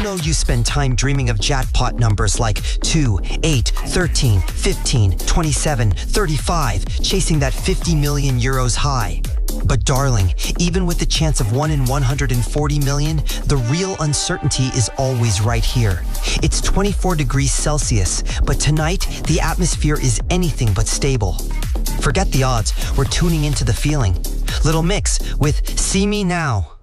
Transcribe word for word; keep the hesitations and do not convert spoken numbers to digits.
know you spend time dreaming of jackpot numbers like two, eight, thirteen, fifteen, twenty-seven, thirty-five, chasing that fifty million euros high. But darling, even with the chance of one in one hundred forty million, the real uncertainty is always right here. It's twenty-four degrees Celsius, but tonight the atmosphere is anything but stable. Forget the odds, we're tuning into the feeling. Little Mix with See Me Now.